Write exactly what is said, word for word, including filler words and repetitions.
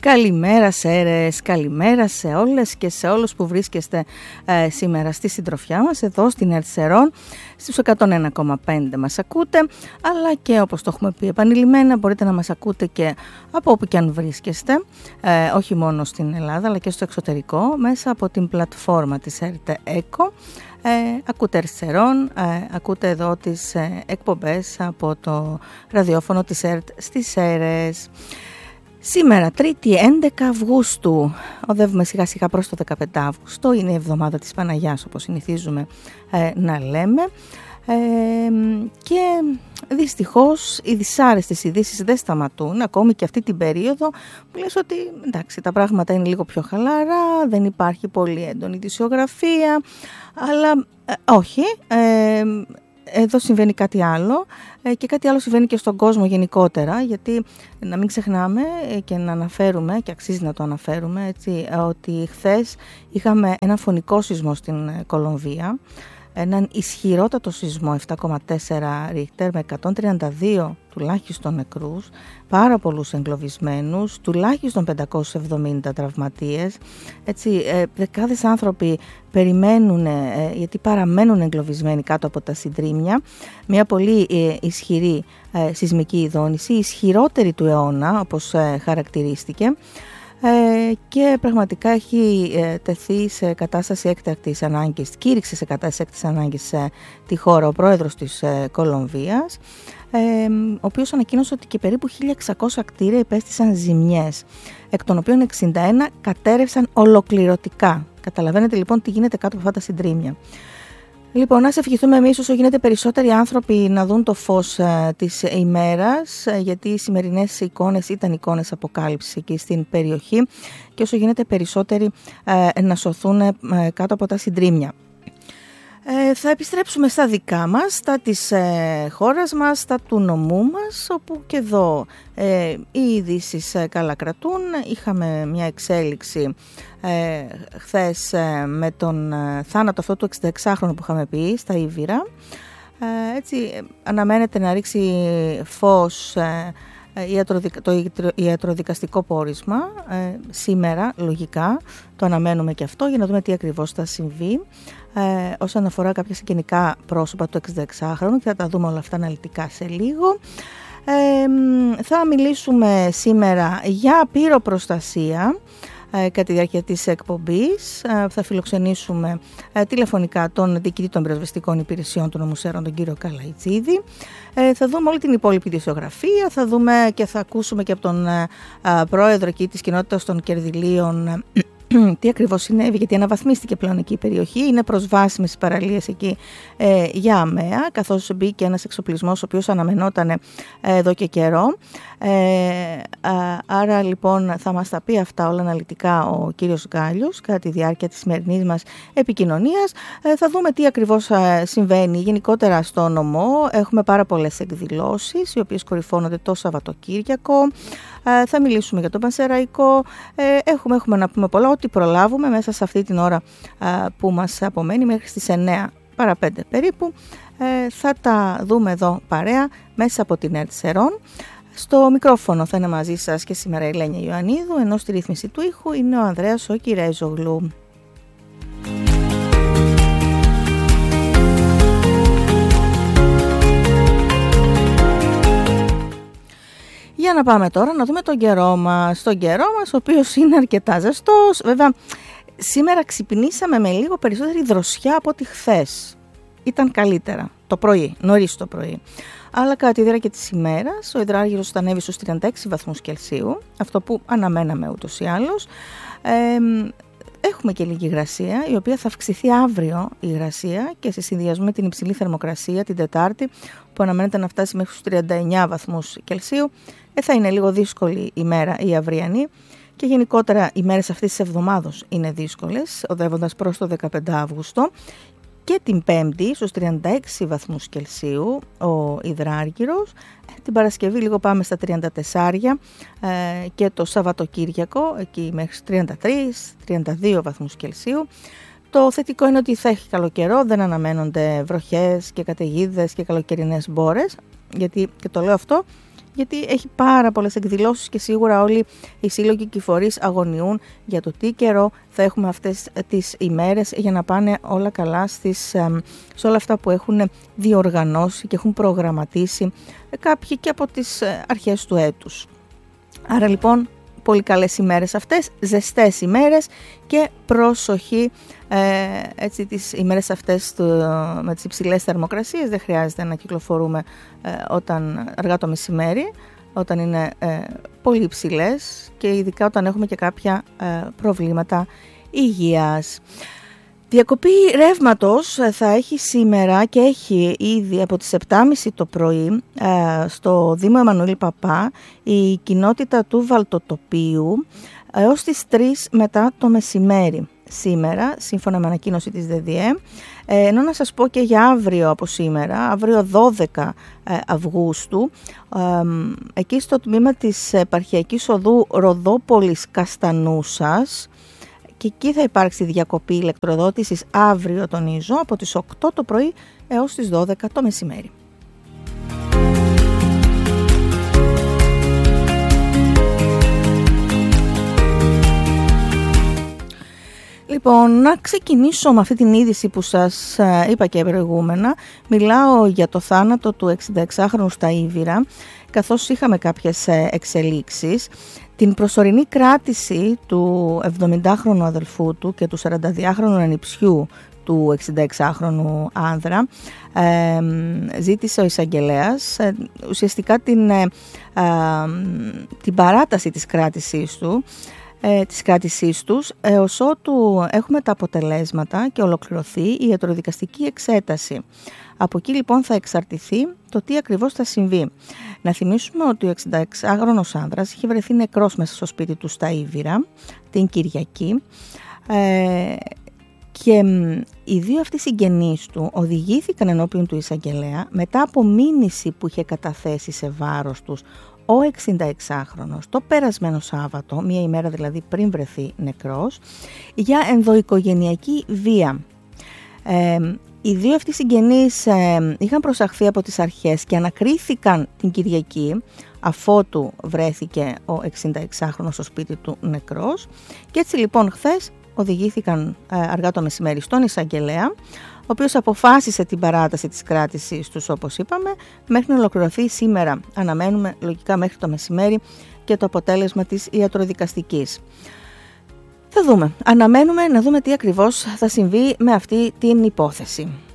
Καλημέρα Σέρες, καλημέρα σε όλες και σε όλους που βρίσκεστε ε, σήμερα στη συντροφιά μας εδώ στην ΕΡΤ Σερών. Στους εκατόν ένα κόμμα πέντε μας ακούτε, αλλά και όπως το έχουμε πει επανειλημμένα μπορείτε να μας ακούτε και από όπου και αν βρίσκεστε, ε, όχι μόνο στην Ελλάδα αλλά και στο εξωτερικό, μέσα από την πλατφόρμα της ΕΡΤ ΕΚΟ. Ε, ακούτε ΕΡΤ Σερών, ε, ακούτε εδώ τις ε, εκπομπές από το ραδιόφωνο της ΕΡΤ στις Σέρες. Σήμερα, Τρίτη έντεκα Αυγούστου, οδεύουμε σιγά σιγά προς το δεκαπέντε Αύγουστο, είναι η εβδομάδα της Παναγιάς όπως συνηθίζουμε ε, να λέμε ε, και δυστυχώς οι δυσάρεστες ειδήσεις δεν σταματούν ακόμη και αυτή την περίοδο που λες ότι εντάξει, τα πράγματα είναι λίγο πιο χαλαρά, δεν υπάρχει πολύ έντονη ειδησιογραφία, αλλά ε, όχι, ε, εδώ συμβαίνει κάτι άλλο και κάτι άλλο συμβαίνει και στον κόσμο γενικότερα, γιατί να μην ξεχνάμε και να αναφέρουμε, και αξίζει να το αναφέρουμε, έτσι, ότι χθες είχαμε ένα φωνικό σεισμό στην Κολομβία, έναν ισχυρότατο σεισμό επτά κόμμα τέσσερα ρίχτερ με εκατόν τριάντα δύο τουλάχιστον νεκρούς, πάρα πολλούς εγκλωβισμένους, τουλάχιστον πεντακόσιους εβδομήντα τραυματίες. Έτσι, ε, δεκάδες άνθρωποι περιμένουν, ε, γιατί παραμένουν εγκλωβισμένοι κάτω από τα συντρίμμια. Μια πολύ ε, ισχυρή ε, σεισμική ειδώνηση, ισχυρότερη του αιώνα όπως ε, χαρακτηρίστηκε. Ε, και πραγματικά έχει ε, τεθεί σε κατάσταση έκτακτης ανάγκης, κήρυξε σε κατάσταση έκτακτης ανάγκης ε, τη χώρα ο πρόεδρος της ε, Κολομβίας, ε, ο οποίος ανακοίνωσε ότι και περίπου χίλια εξακόσια κτίρια υπέστησαν ζημιές, εκ των οποίων εξήντα ένα κατέρευσαν ολοκληρωτικά. Καταλαβαίνετε λοιπόν τι γίνεται κάτω από αυτά τα συντρίμμια. Λοιπόν, ας ευχηθούμε εμείς όσο γίνεται περισσότεροι άνθρωποι να δουν το φως ε, της ημέρας, ε, γιατί οι σημερινές εικόνες ήταν εικόνες αποκάλυψης εκεί στην περιοχή και όσο γίνεται περισσότεροι ε, να σωθούν ε, κάτω από τα συντρίμμια. Ε, θα επιστρέψουμε στα δικά μας, στα της ε, χώρας μας, στα του νομού μας, όπου και εδώ ε, οι ειδήσεις ε, καλά κρατούν. Είχαμε μια εξέλιξη ε, χθες ε, με τον ε, θάνατο αυτό του εξηνταεξάχρονου που είχαμε πει στα Ήβυρα. Ε, έτσι αναμένεται να ρίξει φως ε, το ιατροδικαστικό πόρισμα ε, σήμερα, λογικά το αναμένουμε και αυτό για να δούμε τι ακριβώς θα συμβεί ε, όσον αφορά κάποια συγγενικά πρόσωπα του εξηνταεξάχρονου και θα τα δούμε όλα αυτά αναλυτικά σε λίγο. Ε, θα μιλήσουμε σήμερα για πυροπροστασία ε, κατά τη διάρκεια της εκπομπής. Ε, θα φιλοξενήσουμε ε, τηλεφωνικά τον διοικητή των πυροσβεστικών υπηρεσιών του νομού Σέρων, τον κύριο Καλαϊτζίδη. Ε, θα δούμε όλη την υπόλοιπη ειδησιογραφία, θα δούμε και θα ακούσουμε και από τον ε, ε, πρόεδρο εκεί της κοινότητας των Κερδυλίων τι ακριβώς συνέβη, γιατί αναβαθμίστηκε πλέον εκεί η περιοχή, είναι προσβάσιμες οι παραλίες εκεί ε, για αμαία, καθώς μπήκε ένας εξοπλισμός ο οποίος αναμενόταν ε, εδώ και καιρό. Ε, α, άρα λοιπόν θα μας τα πει αυτά όλα αναλυτικά ο κύριος Γκάλιος κατά τη διάρκεια της σημερινής μας επικοινωνίας. Ε, θα δούμε τι ακριβώς ε, συμβαίνει γενικότερα στο νομό. Έχουμε πάρα πολλές εκδηλώσεις οι οποίες κορυφώνονται το Σαββατοκύριακο. Ε, θα μιλήσουμε για το Πανσεραϊκό. Ε, έχουμε, έχουμε να πούμε πολλά, ό,τι προλάβουμε μέσα σε αυτή την ώρα ε, που μας απομένει μέχρι στις εννέα παρά πέντε περίπου. Ε, θα τα δούμε εδώ παρέα μέσα από την ΕΡΤ Σερών. Στο μικρόφωνο θα είναι μαζί σας και σήμερα η Ελένια Ιωαννίδου, ενώ στη ρύθμιση του ήχου είναι ο Ανδρέας ο Κυρέζογλου. Για να πάμε τώρα να δούμε τον καιρό μας. Τον καιρό μας, ο οποίος είναι αρκετά ζεστός. Βέβαια, σήμερα ξυπνήσαμε με λίγο περισσότερη δροσιά από ό,τι χθες. Ήταν καλύτερα το πρωί, νωρίς το πρωί. Αλλά κατά τη διάρκεια της ημέρας, ο υδράργυρος θα ανέβει στους τριάντα έξι βαθμούς Κελσίου, αυτό που αναμέναμε ούτως ή άλλως. Ε, Έχουμε και λίγη υγρασία, η οποία θα αυξηθεί αύριο η υγρασία και σε συνδυασμό με την υψηλή θερμοκρασία την Τετάρτη, που αναμένεται να φτάσει μέχρι τους τριάντα εννέα βαθμούς Κελσίου. Ε, θα είναι λίγο δύσκολη η μέρα η αυριανή και γενικότερα οι μέρες αυτής της εβδομάδος είναι δύσκολες, οδεύοντας προς το δεκαπέντε Αύγουστο. Και την Πέμπτη στους τριάντα έξι βαθμούς Κελσίου ο υδράργυρος. Την Παρασκευή λίγο πάμε στα τριάντα τέσσερα ε, και το Σαββατοκύριακο εκεί μέχρι τριάντα τρία τριάντα δύο βαθμούς Κελσίου. Το θετικό είναι ότι θα έχει καλό καιρό, δεν αναμένονται βροχές και καταιγίδες και καλοκαιρινές μπόρες, γιατί και το λέω αυτό γιατί έχει πάρα πολλές εκδηλώσεις και σίγουρα όλοι οι σύλλογοι και οι φορείς αγωνιούν για το τι καιρό θα έχουμε αυτές τις ημέρες για να πάνε όλα καλά στις, σε όλα αυτά που έχουν διοργανώσει και έχουν προγραμματίσει κάποιοι και από τις αρχές του έτους. Άρα λοιπόν πολύ καλές ημέρες αυτές, ζεστές ημέρες και προσοχή ε, έτσι, τις ημέρες αυτές του, με τις υψηλές θερμοκρασίες. Δεν χρειάζεται να κυκλοφορούμε ε, όταν, αργά το μεσημέρι, όταν είναι ε, πολύ υψηλές και ειδικά όταν έχουμε και κάποια ε, προβλήματα υγείας. Διακοπή ρεύματος θα έχει σήμερα και έχει ήδη από τις επτά και μισή το πρωί στο Δήμο Εμμανουήλ Παπά η κοινότητα του Βαλτοτοπίου έως τις τρεις μετά το μεσημέρι σήμερα, σύμφωνα με ανακοίνωση της ΔΔΕ. Ενώ να σας πω και για αύριο από σήμερα, αύριο δώδεκα Αυγούστου, εκεί στο τμήμα της επαρχιακής οδού Ροδόπολης Καστανούσας, και εκεί θα υπάρξει διακοπή ηλεκτροδότησης αύριο, τονίζω, από τις οκτώ το πρωί έως τις δώδεκα το μεσημέρι. Λοιπόν, να ξεκινήσω με αυτή την είδηση που σας είπα και προηγούμενα. Μιλάω για το θάνατο του εξηνταεξάχρονου στα Ήβυρα, καθώς είχαμε κάποιες εξελίξεις. Την προσωρινή κράτηση του εβδομηντάχρονου αδελφού του και του σαρανταδυάχρονου ανιψιού του εξηνταεξάχρονου άνδρα ε, ζήτησε ο εισαγγελέας ε, ουσιαστικά την, ε, ε, την παράταση της κράτησής του ε, της κράτησής τους έως ότου έχουμε τα αποτελέσματα και ολοκληρωθεί η ιατροδικαστική εξέταση. Από εκεί λοιπόν θα εξαρτηθεί το τι ακριβώς θα συμβεί. Να θυμίσουμε ότι ο εξηνταεξάχρονος άνδρας είχε βρεθεί νεκρός μέσα στο σπίτι του στα Ήβυρα την Κυριακή ε, και οι δύο αυτοί συγγενείς του οδηγήθηκαν ενώπιον του εισαγγελέα μετά από μήνυση που είχε καταθέσει σε βάρος τους ο εξηνταεξάχρονος το περασμένο Σάββατο, μία ημέρα δηλαδή πριν βρεθεί νεκρός, για ενδοοικογενειακή βία. Ε, Οι δύο αυτοί συγγενείς ε, είχαν προσαχθεί από τις αρχές και ανακρίθηκαν την Κυριακή αφότου βρέθηκε ο εξηνταεξάχρονος στο σπίτι του νεκρός, και έτσι λοιπόν χθες οδηγήθηκαν ε, αργά το μεσημέρι στον εισαγγελέα, ο οποίος αποφάσισε την παράταση της κράτησής τους, όπως είπαμε, μέχρι να ολοκληρωθεί σήμερα. Αναμένουμε λογικά μέχρι το μεσημέρι και το αποτέλεσμα της ιατροδικαστικής. Θα δούμε, αναμένουμε να δούμε τι ακριβώς θα συμβεί με αυτή την υπόθεση.